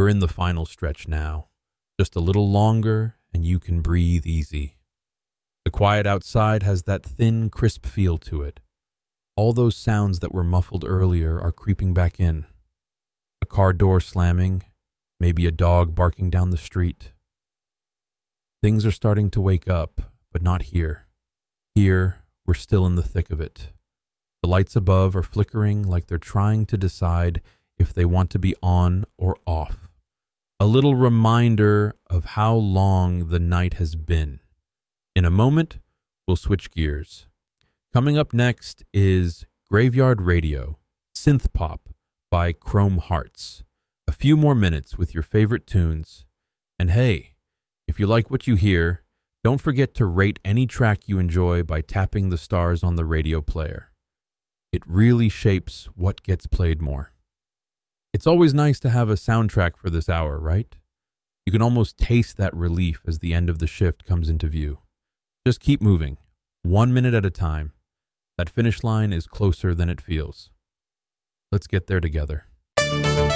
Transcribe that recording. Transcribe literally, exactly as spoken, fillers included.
We're in the final stretch now. Just a little longer, and you can breathe easy. The quiet outside has that thin, crisp feel to it. All those sounds that were muffled earlier are creeping back in. A car door slamming, maybe a dog barking down the street. Things are starting to wake up, but not here. Here, we're still in the thick of it. The lights above are flickering like they're trying to decide if they want to be on or off. A little reminder of how long the night has been. In a moment, we'll switch gears. Coming up next is Graveyard Radio, Synth Pop by Chrome Hearts. A few more minutes with your favorite tunes. And hey, if you like what you hear, don't forget to rate any track you enjoy by tapping the stars on the radio player. It really shapes what gets played more. It's always nice to have a soundtrack for this hour, right? You can almost taste that relief as the end of the shift comes into view. Just keep moving, one minute at a time. That finish line is closer than it feels. Let's get there together.